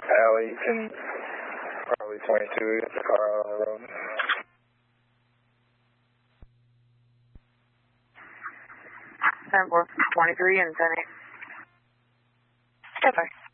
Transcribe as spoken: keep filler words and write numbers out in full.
alley and probably twenty-two. We got the car out on the road. ten four, twenty-three and ten eight. ten four.